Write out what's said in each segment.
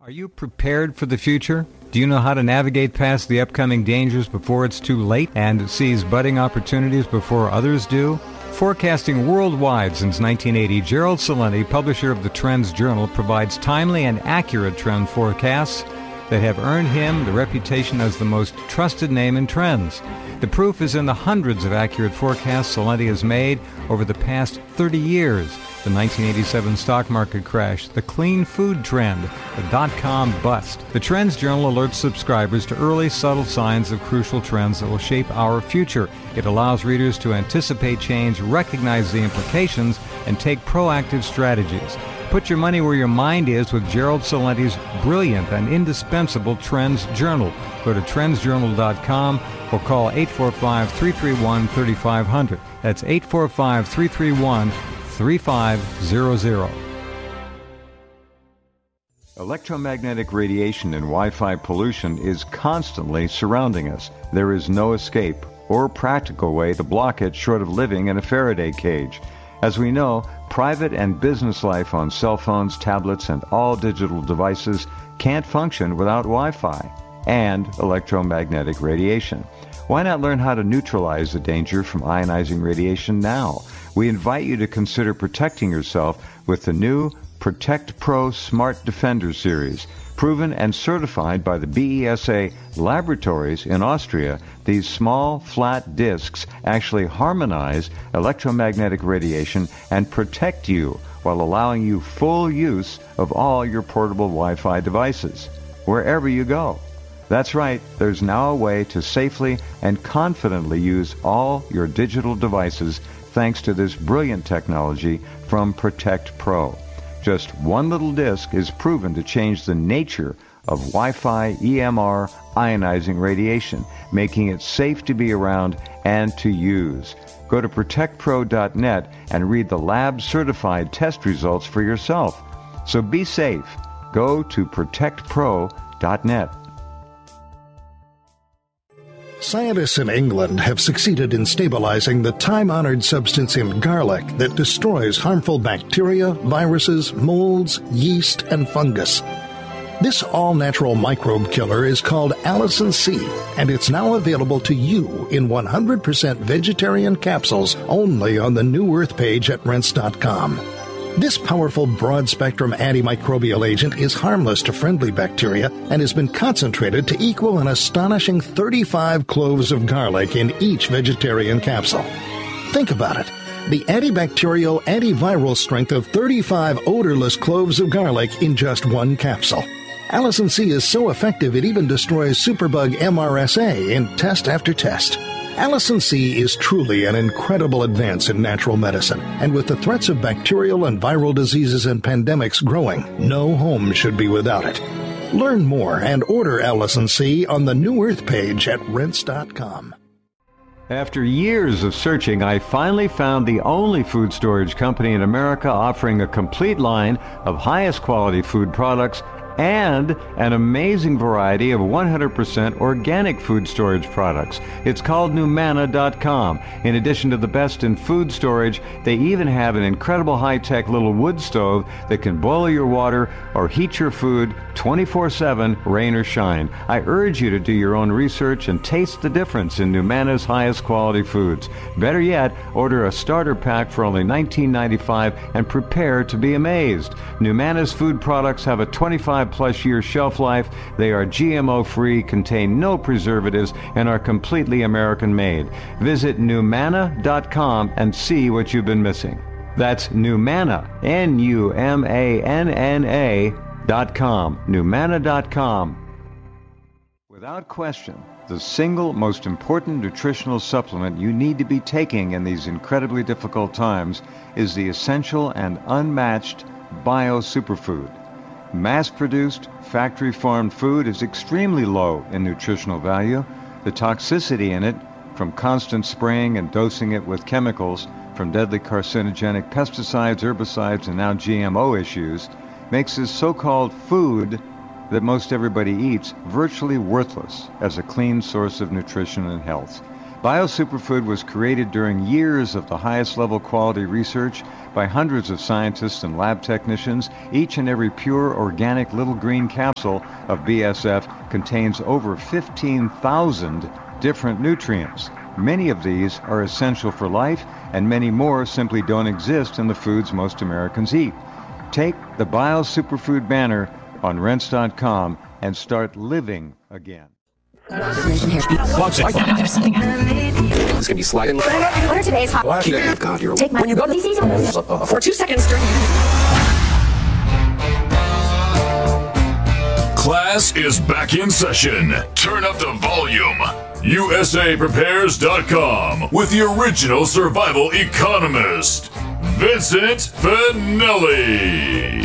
Are you prepared for the future? Do you know how to navigate past the upcoming dangers before it's too late and seize budding opportunities before others do? Forecasting worldwide since 1980, Gerald Celente, publisher of the Trends Journal, provides timely and accurate trend forecasts that have earned him the reputation as the most trusted name in trends. The proof is in the hundreds of accurate forecasts Celente has made over the past 30 years. The 1987 stock market crash, the clean food trend, the dot-com bust. The Trends Journal alerts subscribers to early, subtle signs of crucial trends that will shape our future. It allows readers to anticipate change, recognize the implications, and take proactive strategies. Put your money where your mind is with Gerald Celente's brilliant and indispensable Trends Journal. Go to trendsjournal.com or call 845-331-3500. That's 845-331-3500. Electromagnetic radiation and Wi-Fi pollution is constantly surrounding us. There is no escape or practical way to block it short of living in a Faraday cage. As we know, private and business life on cell phones, tablets, and all digital devices can't function without Wi-Fi and electromagnetic radiation. Why not learn how to neutralize the danger from ionizing radiation now? We invite you to consider protecting yourself with the new Protect Pro Smart Defender series. Proven and certified by the BESA laboratories in Austria, these small, flat discs actually harmonize electromagnetic radiation and protect you while allowing you full use of all your portable Wi-Fi devices, wherever you go. That's right, there's now a way to safely and confidently use all your digital devices thanks to this brilliant technology from Protect Pro. Just one little disc is proven to change the nature of Wi-Fi EMR ionizing radiation, making it safe to be around and to use. Go to protectpro.net and read the lab-certified test results for yourself. So be safe. Go to protectpro.net. Scientists in England have succeeded in stabilizing the time-honored substance in garlic that destroys harmful bacteria, viruses, molds, yeast, and fungus. This all-natural microbe killer is called Allicin C, and it's now available to you in 100% vegetarian capsules only on the New Earth page at Rense.com. This powerful broad-spectrum antimicrobial agent is harmless to friendly bacteria and has been concentrated to equal an astonishing 35 cloves of garlic in each vegetarian capsule. Think about it. The antibacterial, antiviral strength of 35 odorless cloves of garlic in just one capsule. Allicin C is so effective it even destroys superbug MRSA in test after test. Allicin C is truly an incredible advance in natural medicine, and with the threats of bacterial and viral diseases and pandemics growing, no home should be without it. Learn more and order Allicin C on the New Earth page at Rense.com. After years of searching, I finally found the only food storage company in America offering a complete line of highest quality food products and an amazing variety of 100% organic food storage products. It's called Numana.com. In addition to the best in food storage, they even have an incredible high-tech little wood stove that can boil your water or heat your food 24/7, rain or shine. I urge you to do your own research and taste the difference in Numana's highest quality foods. Better yet, order a starter pack for only $19.95 and prepare to be amazed. Numana's food products have a 25-plus year shelf life. They are GMO-free, contain no preservatives, and are completely American-made. Visit Numana.com and see what you've been missing. That's Numana, Numanna.com, Numana.com. Without question, the single most important nutritional supplement you need to be taking in these incredibly difficult times is the essential and unmatched Bio Superfood. Mass-produced, factory-farmed food is extremely low in nutritional value. The toxicity in it, from constant spraying and dosing it with chemicals, from deadly carcinogenic pesticides, herbicides, and now GMO issues, makes this so-called food that most everybody eats virtually worthless as a clean source of nutrition and health. Bio Superfood was created during years of the highest level quality research by hundreds of scientists and lab technicians, each and every pure organic little green capsule of BSF contains over 15,000 different nutrients. Many of these are essential for life, and many more simply don't exist in the foods most Americans eat. Take the Bio Superfood banner on rense.com and start living again. This can be sliding. What are today's hot? God, you're Take my when you go to these for 2 seconds during. Class is back in session. Turn up the volume. USAPrepares.com with the original survival economist, Vincent Finelli.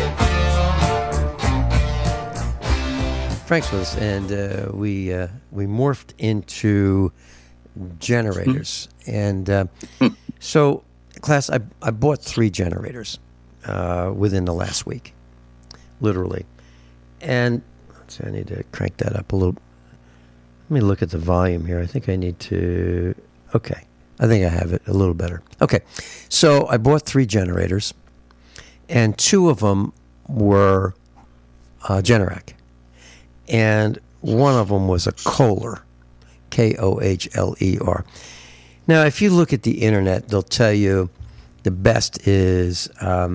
Frank's with us, and we morphed into generators. And so, class, I bought 3 generators within the last week, literally. And let's see, I need to crank that up a little. Let me look at the volume here. I think I need to... Okay. I think I have it a little better. Okay. So I bought 3 generators, and 2 of them were Generac. And one of them was a Kohler, Kohler. Now, if you look at the internet, they'll tell you the best is...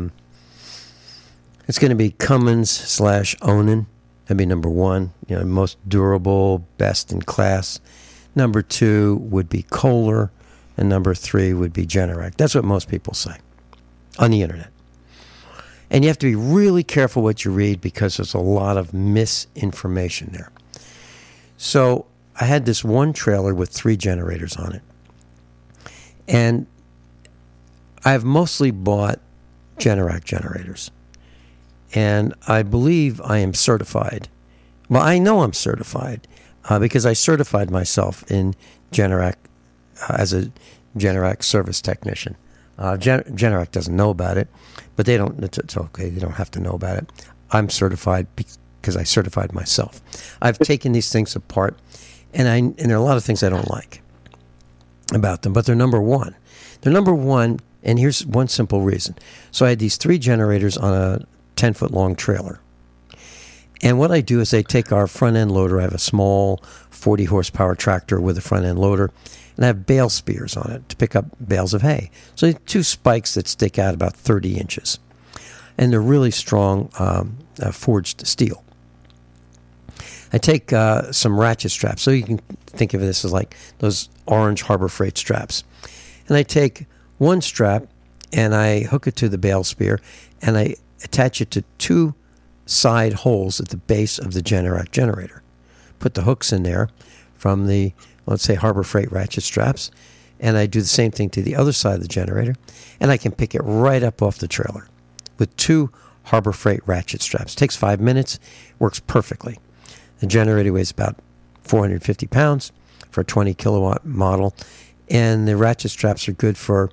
it's going to be Cummins/Onan. That'd be number 1, most durable, best in class. Number 2 would be Kohler, and number 3 would be Generac. That's what most people say on the internet. And you have to be really careful what you read because there's a lot of misinformation there. So I had this one trailer with 3 generators on it. And I've mostly bought Generac generators. And I believe I am certified. Well, I know I'm certified because I certified myself in Generac as a Generac service technician. Generac doesn't know about it, but they don't. It's okay. They don't have to know about it. I'm certified because I certified myself. I've taken these things apart, and there are a lot of things I don't like about them, but they're number 1. They're number 1, and here's one simple reason. So I had these 3 generators on a 10-foot long trailer. And what I do is I take our front-end loader. I have a small 40-horsepower tractor with a front-end loader, and I have bale spears on it to pick up bales of hay. So 2 spikes that stick out about 30 inches. And they're really strong forged steel. I take some ratchet straps. So you can think of this as like those orange Harbor Freight straps. And I take one strap, and I hook it to the bale spear, and I attach it to 2 side holes at the base of the Generac generator. Put the hooks in there from the, let's say, Harbor Freight ratchet straps, and I do the same thing to the other side of the generator, and I can pick it right up off the trailer with 2 Harbor Freight ratchet straps. It takes 5 minutes, works perfectly. The generator weighs about 450 pounds for a 20 kilowatt model, and the ratchet straps are good for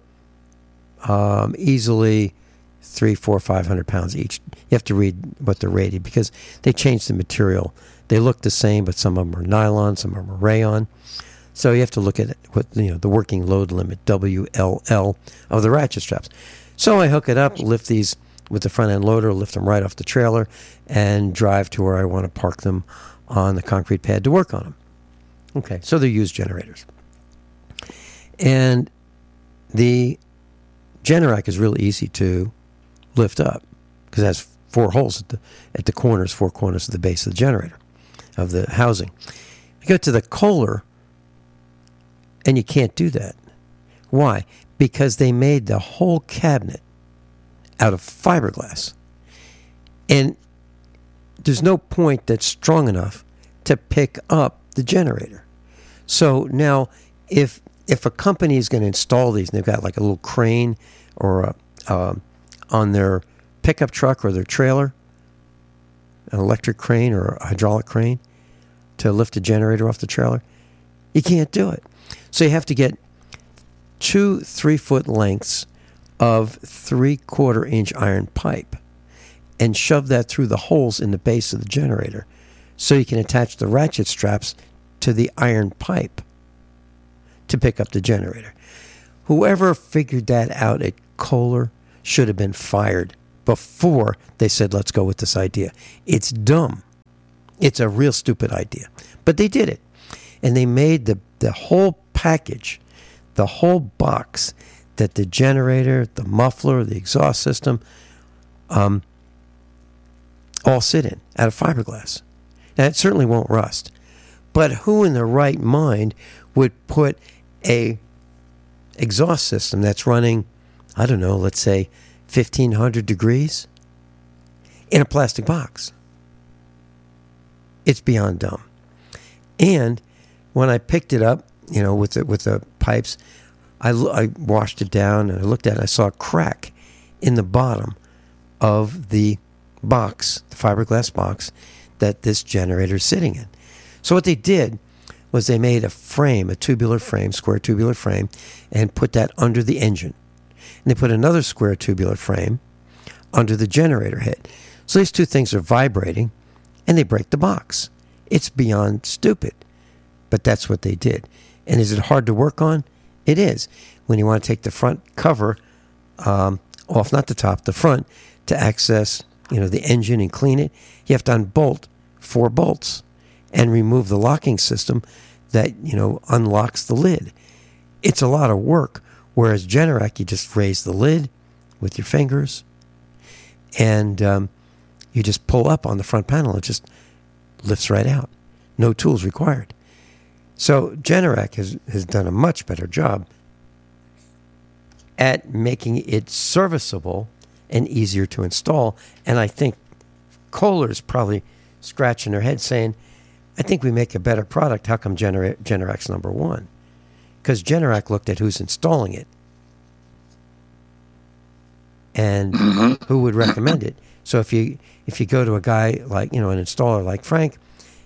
easily 300, 400, 500 pounds each. You have to read what they're rated because they change the material. They look the same, but some of them are nylon, some of them are rayon. So you have to look at what the working load limit, WLL, of the ratchet straps. So I hook it up, lift these with the front end loader, lift them right off the trailer, and drive to where I want to park them on the concrete pad to work on them. Okay, so they're used generators. And the Generac is really easy to lift up because it has 4 holes at the corners, 4 corners of the base of the generator, of the housing. You go to the Kohler, and you can't do that. Why? Because they made the whole cabinet out of fiberglass. And there's no point that's strong enough to pick up the generator. So now, if a company is going to install these, and they've got like a little crane or on their pickup truck or their trailer, an electric crane or a hydraulic crane to lift a generator off the trailer, you can't do it. So you have to get 2 3-foot lengths of 3/4 inch iron pipe and shove that through the holes in the base of the generator so you can attach the ratchet straps to the iron pipe to pick up the generator. Whoever figured that out at Kohler should have been fired before they said, let's go with this idea. It's dumb. It's a real stupid idea. But they did it. And they made the whole package, the whole box, that the generator, the muffler, the exhaust system, all sit in, out of fiberglass. Now, it certainly won't rust. But who in their right mind would put a exhaust system that's running, I don't know, let's say 1,500 degrees in a plastic box? It's beyond dumb. And when I picked it up, with the pipes, I washed it down and I looked at it. I saw a crack in the bottom of the box, the fiberglass box that this generator is sitting in. So what they did was they made a frame, a tubular frame, square tubular frame, and put that under the engine. And they put another square tubular frame under the generator head. So these two things are vibrating, and they break the box. It's beyond stupid, but that's what they did. And is it hard to work on? It is. When you want to take the front cover off, not the top, the front, to access the engine and clean it, you have to unbolt 4 bolts and remove the locking system that unlocks the lid. It's a lot of work. Whereas Generac, you just raise the lid with your fingers, and you just pull up on the front panel. It just lifts right out. No tools required. So Generac has done a much better job at making it serviceable and easier to install. And I think Kohler's probably scratching their head saying, I think we make a better product. How come Generac's number one? Because Generac looked at who's installing it and who would recommend it. So if you go to a guy like, an installer like Frank,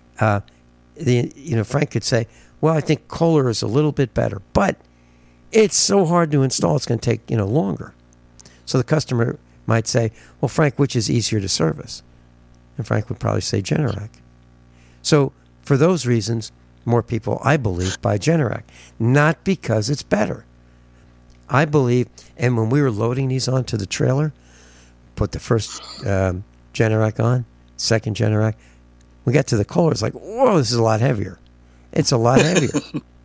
Frank could say, well, I think Kohler is a little bit better, but it's so hard to install, it's going to take, longer. So the customer might say, well, Frank, which is easier to service? And Frank would probably say Generac. So for those reasons, more people, I believe, buy Generac. Not because it's better. I believe, and when we were loading these onto the trailer, put the first Generac on, second Generac, we got to the Kohler, it's like, whoa, this is a lot heavier. It's a lot heavier.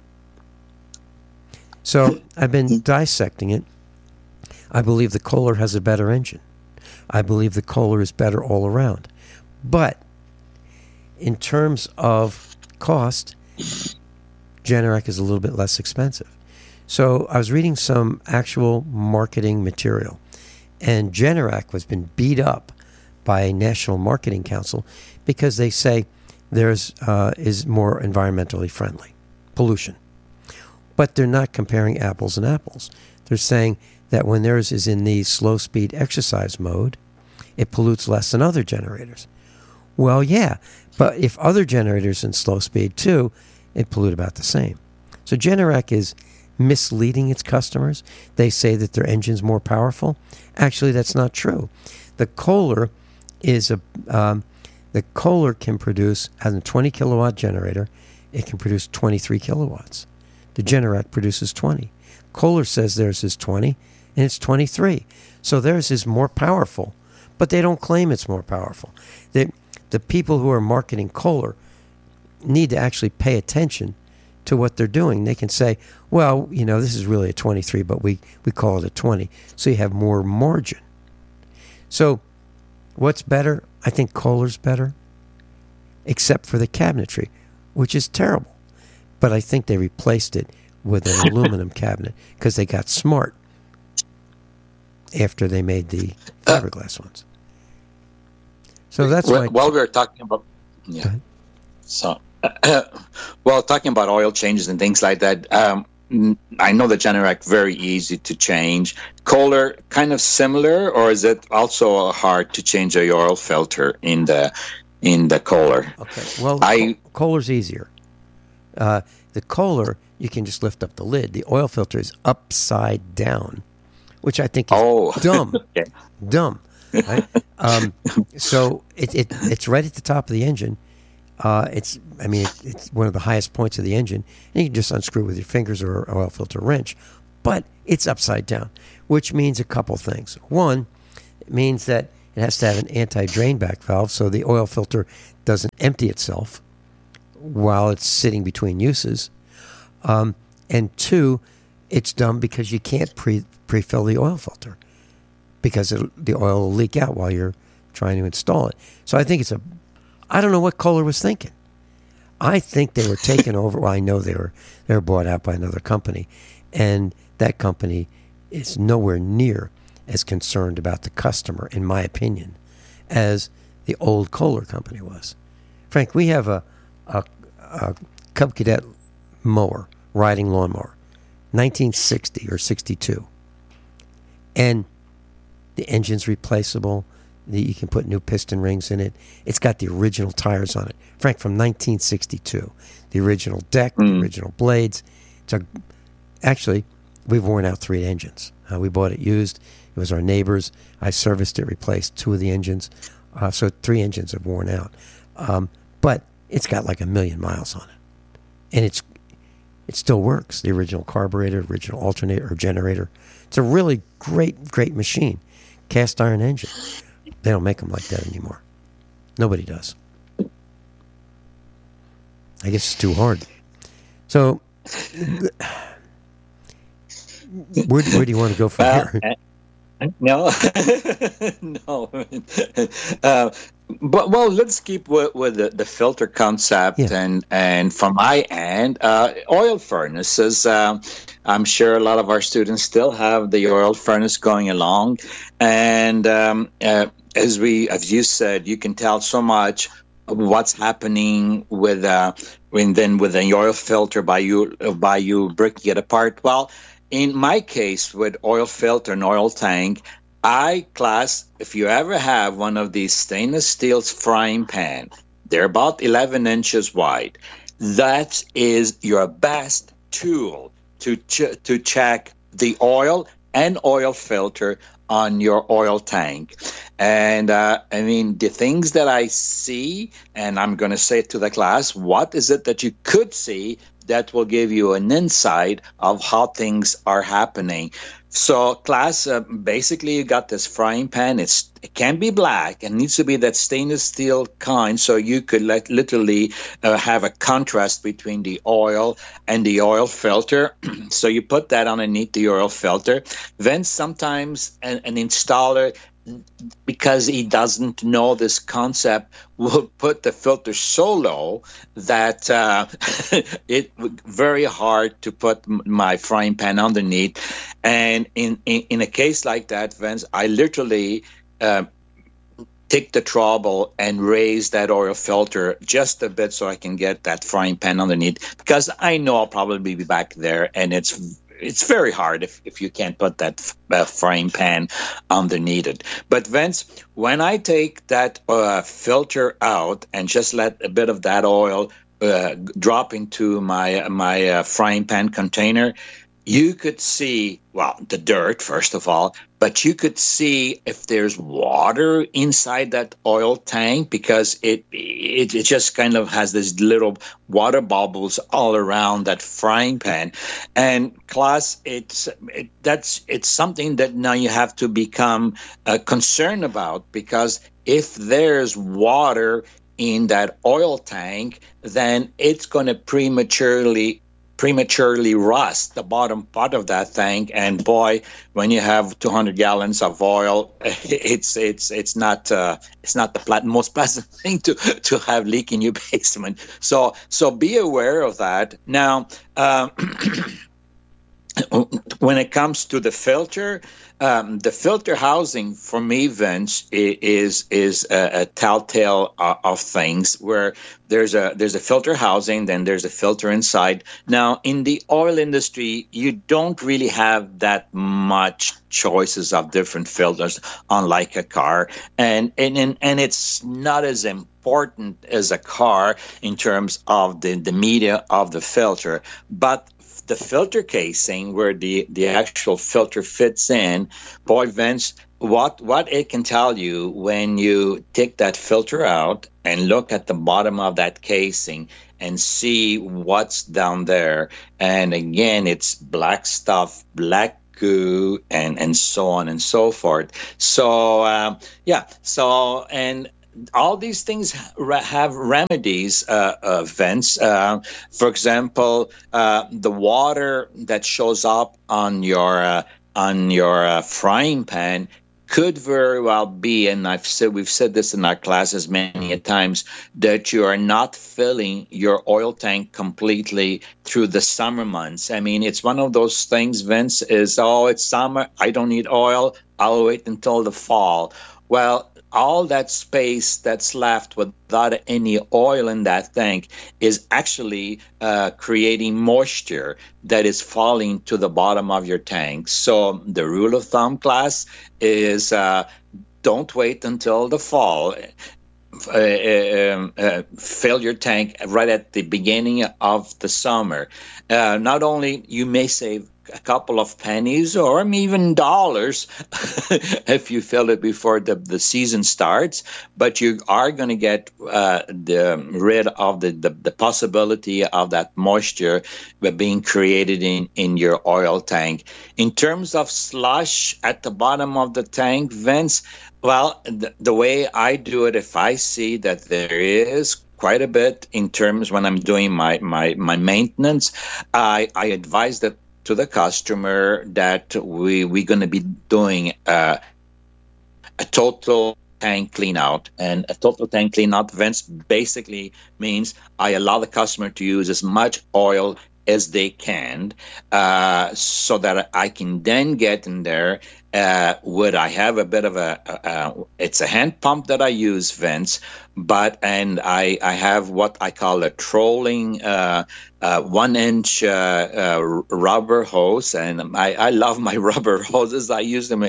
So I've been dissecting it. I believe the Kohler has a better engine. I believe the Kohler is better all around. But in terms of cost, Generac is a little bit less expensive. So I was reading some actual marketing material, and Generac has been beat up by a National Marketing Council because they say theirs is more environmentally friendly, pollution. But they're not comparing apples and apples. They're saying that when theirs is in the slow-speed exercise mode, it pollutes less than other generators. Well, yeah, but if other generators in slow speed too, it pollute about the same. So Generac is misleading its customers. They say that their engine's more powerful. Actually, that's not true. The Kohler can produce, as a 20 kilowatt generator, it can produce 23 kilowatts. The Generac produces 20. Kohler says theirs is 20, and it's 23. So theirs is more powerful, but they don't claim it's more powerful. The people who are marketing Kohler need to actually pay attention to what they're doing. They can say, well, this is really a 23, but we call it a 20. So you have more margin. So what's better? I think Kohler's better, except for the cabinetry, which is terrible. But I think they replaced it with an aluminum cabinet because they got smart after they made the fiberglass ones. So that's why. While we're talking about, talking about oil changes and things like that, I know the Generac very easy to change. Kohler kind of similar, or is it also hard to change a oil filter in the Kohler? Okay, well, Kohler's easier. The Kohler, you can just lift up the lid. The oil filter is upside down, which I think is dumb. Yeah. Dumb. Right? So it's right at the top of the engine. It's one of the highest points of the engine, and you can just unscrew with your fingers or an oil filter wrench. but it's upside down, which means a couple things. One, it means that it has to have an anti-drain back valve so the oil filter doesn't empty itself while it's sitting between uses. And two, it's dumb because you can't pre-fill the oil filter because the oil will leak out while you're trying to install it. So I think I don't know what Kohler was thinking. I think they were taken over. Well, I know they were bought out by another company, and that company is nowhere near as concerned about the customer, in my opinion, as the old Kohler company was. Frank, we have a Cub Cadet mower, riding lawnmower, 1960 or 62, and the engine's replaceable. You can put new piston rings in it. It's got the original tires on it. Frank, from 1962. The original deck, the original blades. Actually, we've worn out 3 engines. We bought it used. It was our neighbor's. I serviced it, replaced 2 of the engines. So 3 engines have worn out. But it's got like 1 million miles on it. And it still works. The original carburetor, original alternator or generator. It's a really great machine. Cast iron engine. They don't make them like that anymore. Nobody does. I guess it's too hard. So, where do you want to go from here? No, no. But let's keep with the filter concept, and from my end, oil furnaces. I'm sure a lot of our students still have the oil furnace going along, and as you said, you can tell so much of what's happening with the oil filter by you breaking it apart. Well, in my case, with oil filter and oil tank, if you ever have one of these stainless steel frying pan, they're about 11 inches wide. That is your best tool to check the oil and oil filter on your oil tank. And the things that I see, and I'm going to say to the class, what is it that you could see that will give you an insight of how things are happening? So, class, basically, you got this frying pan. It can be black and needs to be that stainless steel kind, so you could literally have a contrast between the oil and the oil filter. So you put that underneath the oil filter. Then sometimes an installer, because he doesn't know this concept, will put the filter so low that it's very hard to put my frying pan underneath. And in a case like that, Vince, I literally take the trouble and raise that oil filter just a bit so I can get that frying pan underneath, because I know I'll probably be back there, and it's very hard if you can't put that frying pan underneath it. But Vince, when I take that filter out and just let a bit of that oil drop into my frying pan container, you could see, well, the dirt, first of all, but you could see if there's water inside that oil tank, because it just kind of has this little water bubbles all around that frying pan. And class, it's something that now you have to become concerned about, because if there's water in that oil tank, then it's going to prematurely rust the bottom part of that tank. And boy, when you have 200 gallons of oil, it's not the most pleasant thing to have leak in your basement. So be aware of that. Now, when it comes to the filter housing, for me, Vince, is a telltale of things, where there's a filter housing, then there's a filter inside. Now, in the oil industry, you don't really have that much choices of different filters, unlike a car, and it's not as important as a car in terms of the media of the filter, but the filter casing, where the actual filter fits in, boy, Vince, what it can tell you when you take that filter out and look at the bottom of that casing and see what's down there. And again, it's black stuff, black goo, and so on and so forth. So and all these things have remedies, Vince. For example, the water that shows up on your frying pan could very well be, and we've said this in our classes many a times, that you are not filling your oil tank completely through the summer months. I mean, it's one of those things, Vince, it's summer, I don't need oil, I'll wait until the fall. Well, all that space that's left without any oil in that tank is actually creating moisture that is falling to the bottom of your tank. So the rule of thumb, class, is don't wait until the fall. Fill your tank right at the beginning of the summer. Not only you may save a couple of pennies or even dollars if you fill it before the season starts, but you are going to get rid of the possibility of that moisture being created in your oil tank. In terms of slush at the bottom of the tank, Vince, well, the way I do it, if I see that there is quite a bit in terms when I'm doing my maintenance, I advise that to the customer that we're going to be doing a total tank clean out. And a total tank clean out, Vince, basically means I allow the customer to use as much oil as they can, so that I can then get in there. Would I have a bit of it's a hand pump that I use, Vince, and I have what I call a trolling 1-inch rubber hose, and I love my rubber hoses. I use them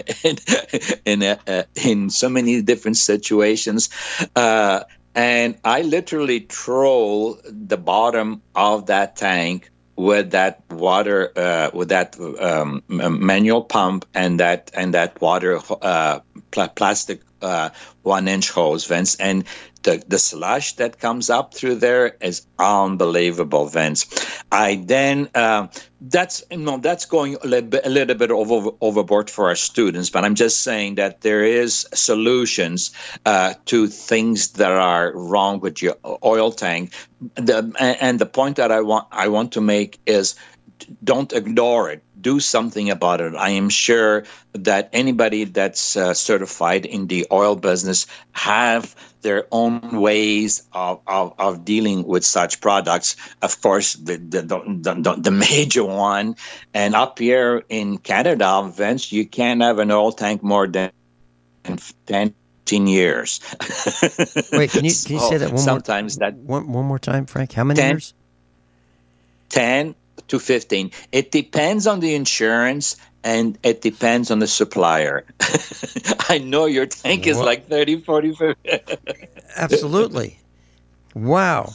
in so many different situations. And I literally troll the bottom of that tank with that water, with that manual pump and that water plastic 1-inch hose, Vince, and the slush that comes up through there is unbelievable, Vince. I then that's going a little bit overboard for our students, but I'm just saying that there is solutions to things that are wrong with your oil tank. And the point that I want to make is, don't ignore it. Do something about it. I am sure that anybody that's certified in the oil business have their own ways of dealing with such products. Of course, the major one, and up here in Canada, Vince, you can't have an oil tank more than 10 years. Wait, can you say that one more time, Frank? How many years? 10 to 15. It depends on the insurance and it depends on the supplier. I know your tank is like 30, 40, 50. Absolutely. Wow.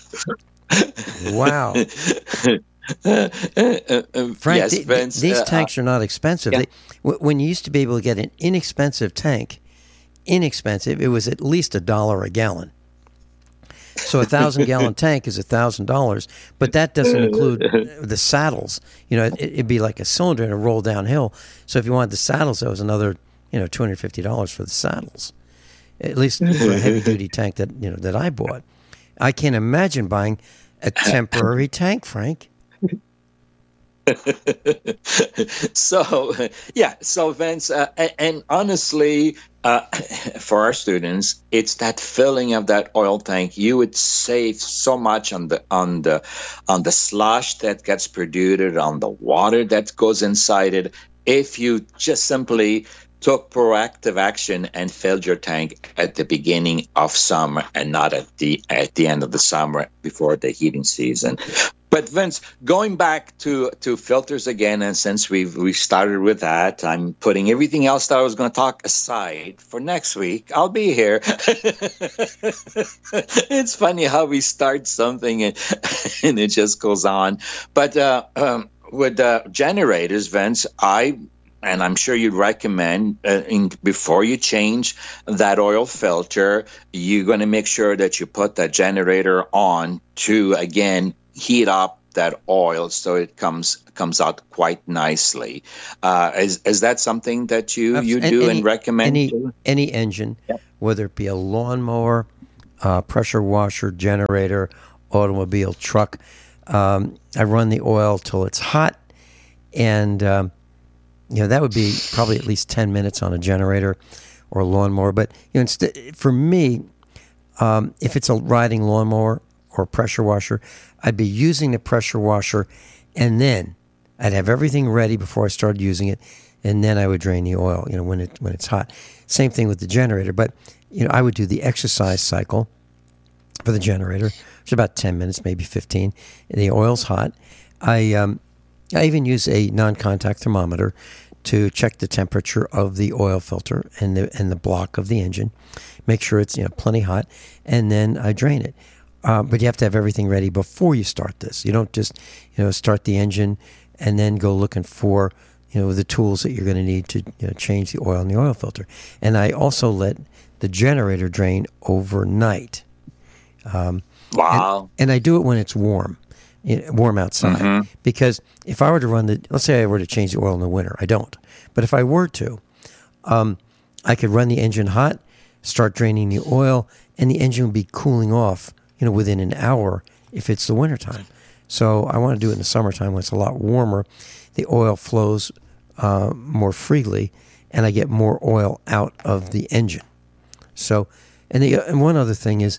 Frank, yes, Vince, these tanks are not expensive. Yeah. When you used to be able to get an inexpensive tank, it was at least $1 a gallon. So a 1,000-gallon tank is $1,000, but that doesn't include the saddles. You know, it'd be like a cylinder and a roll downhill. So if you wanted the saddles, that was another, $250 for the saddles. At least for a heavy-duty tank that I bought. I can't imagine buying a temporary tank, Frank. So Vince, and honestly, for our students, it's that filling of that oil tank. You would save so much on the slush that gets produced, on the water that goes inside it, if you just simply took proactive action and filled your tank at the beginning of summer and not at the end of the summer before the heating season. But Vince, going back to filters again, and since we started with that, I'm putting everything else that I was going to talk aside for next week. I'll be here. It's funny how we start something and it just goes on. But with generators, Vince, and I'm sure you'd recommend before you change that oil filter, you're going to make sure that you put that generator on to, again, heat up that oil so it comes out quite nicely. Is that something that you do and recommend? Any engine, whether it be a lawnmower, pressure washer, generator, automobile, truck, I run the oil till it's hot, and that would be probably at least 10 minutes on a generator or a lawnmower. But for me, if it's a riding lawnmower or pressure washer, I'd be using the pressure washer, and then I'd have everything ready before I started using it, and then I would drain the oil, when it's hot. Same thing with the generator, but I would do the exercise cycle for the generator, which is about 10 minutes, maybe 15. The oil's hot. I even use a non-contact thermometer to check the temperature of the oil filter and the block of the engine, make sure it's plenty hot, and then I drain it. But you have to have everything ready before you start this. You don't just start the engine and then go looking for the tools that you're going to need to change the oil in the oil filter. And I also let the generator drain overnight. Wow! And I do it when it's warm outside, because if I were to let's say I were to change the oil in the winter, I don't. But if I were to, I could run the engine hot, start draining the oil, and the engine would be cooling off within an hour if it's the wintertime. So I want to do it in the summertime when it's a lot warmer. The oil flows more freely, and I get more oil out of the engine. So, and one other thing is,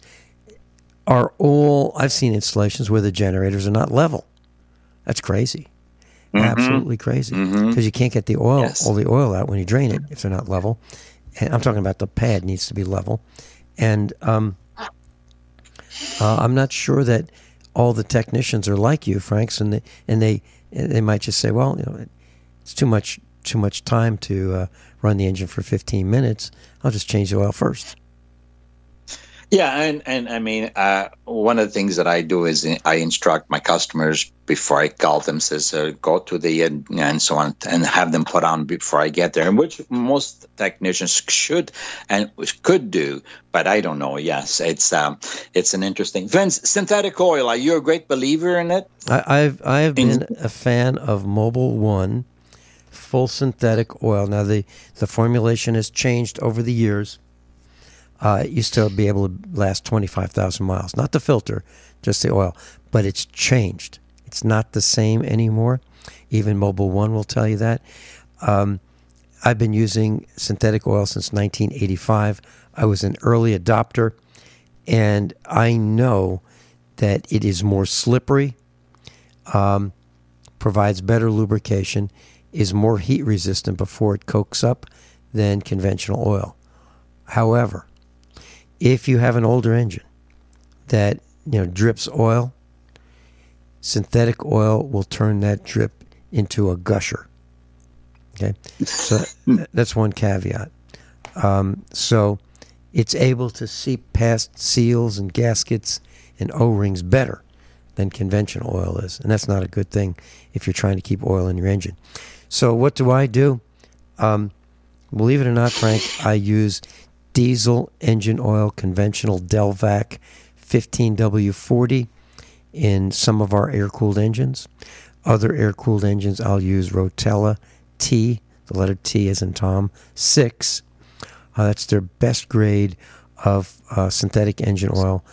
I've seen installations where the generators are not level. That's crazy. Absolutely crazy. Because you can't get all the oil out when you drain it if they're not level. And I'm talking about the pad needs to be level. And I'm not sure that all the technicians are like you, Franks, and they might just say, well, it's too much time to run the engine for 15 minutes. I'll just change the oil first. Yeah, and I mean, one of the things that I do is I instruct my customers before I call them, says go to the and so on, and have them put on before I get there, and which most technicians should and could do, but I don't know. Yes, it's an interesting. Vince, synthetic oil. Are you a great believer in it? I have been a fan of Mobil 1 full synthetic oil. Now the formulation has changed over the years. It used to be able to last 25,000 miles. Not the filter, just the oil. But it's changed. It's not the same anymore. Even Mobil 1 will tell you that. I've been using synthetic oil since 1985. I was an early adopter, and I know that it is more slippery, provides better lubrication, is more heat resistant before it cokes up than conventional oil. However, if you have an older engine that drips oil, synthetic oil will turn that drip into a gusher. Okay, so that's one caveat. So it's able to seep past seals and gaskets and O-rings better than conventional oil is, and that's not a good thing if you're trying to keep oil in your engine. So what do I do? Believe it or not, Frank, I use diesel engine oil, conventional Delvac 15W40 in some of our air-cooled engines. Other air-cooled engines, I'll use Rotella T, the letter T as in Tom, 6. That's their best grade of synthetic engine oil,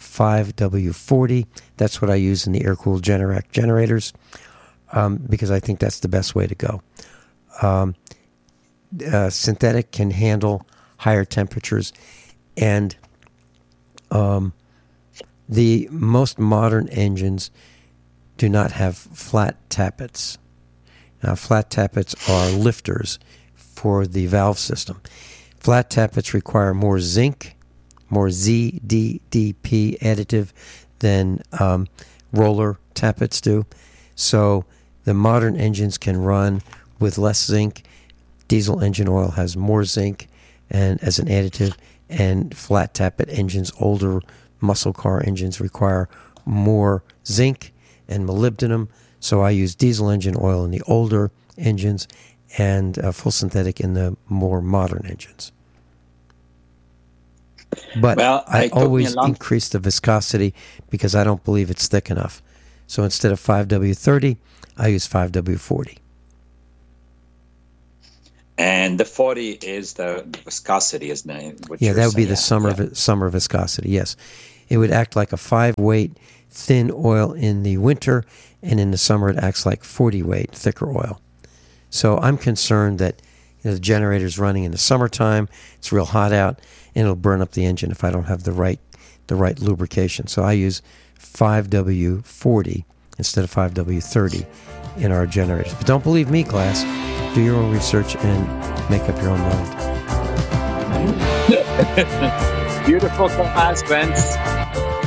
5W40. That's what I use in the air-cooled Generac generators because I think that's the best way to go. Synthetic can handle higher temperatures, and the most modern engines do not have flat tappets. Now, flat tappets are lifters for the valve system. Flat tappets require more zinc, more ZDDP additive than roller tappets do. So the modern engines can run with less zinc. Diesel engine oil has more zinc and as an additive, and flat tappet engines, older muscle car engines, require more zinc and molybdenum. So I use diesel engine oil in the older engines and full synthetic in the more modern engines. But Well, I it took me always a long- increase the viscosity because I don't believe it's thick enough. So instead of 5W30, I use 5W40. And the 40 is the viscosity, isn't it? What Yeah, you're that would be saying. the summer viscosity, yes. It would act like a 5-weight thin oil in the winter, and in the summer it acts like 40-weight thicker oil. So I'm concerned that the generator's running in the summertime, it's real hot out, and it'll burn up the engine if I don't have the right lubrication. So I use 5W40 instead of 5W30 in our generators. But don't believe me, class. Do your own research and make up your own mind. Beautiful class, Vince.